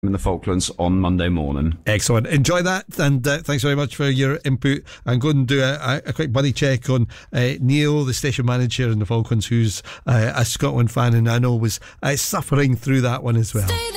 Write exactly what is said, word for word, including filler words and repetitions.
in the Falklands on Monday morning. Excellent. Enjoy that, and uh, thanks very much for your input. And go and do a, a quick buddy check on uh, Neil, the station manager in the Falklands, who's uh, a Scotland fan, and I know was uh, suffering through that one as well. Stay